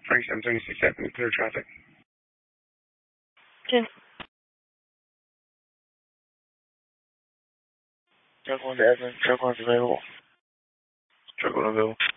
Frank 736 clear traffic. 10. Truck 1's available. Truck 1 available.